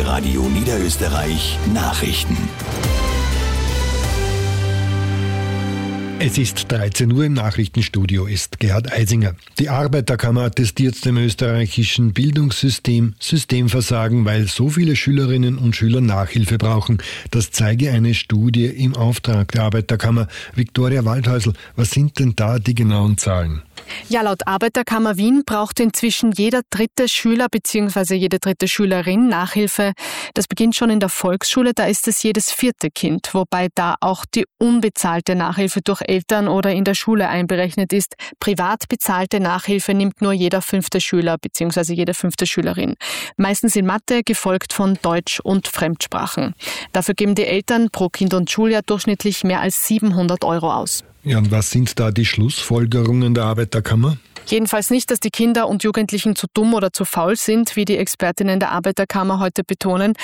Radio Niederösterreich Nachrichten. Es ist 13 Uhr, im Nachrichtenstudio ist Gerhard Eisinger. Die Arbeiterkammer attestiert dem österreichischen Bildungssystem Systemversagen, weil so viele Schülerinnen und Schüler Nachhilfe brauchen. Das zeige eine Studie im Auftrag der Arbeiterkammer. Viktoria Waldhäusl, was sind denn da die genauen Zahlen? Ja, laut Arbeiterkammer Wien braucht inzwischen jeder dritte Schüler bzw. jede dritte Schülerin Nachhilfe. Das beginnt schon in der Volksschule, da ist es jedes vierte Kind, wobei da auch die unbezahlte Nachhilfe durch Eltern oder in der Schule einberechnet ist. Privat bezahlte Nachhilfe nimmt nur jeder fünfte Schüler bzw. jede fünfte Schülerin. Meistens in Mathe, gefolgt von Deutsch und Fremdsprachen. Dafür geben die Eltern pro Kind und Schuljahr durchschnittlich mehr als 700 € aus. Ja, und was sind da die Schlussfolgerungen der Arbeiterkammer? Jedenfalls nicht, dass die Kinder und Jugendlichen zu dumm oder zu faul sind, wie die Expertinnen der Arbeiterkammer heute betonen.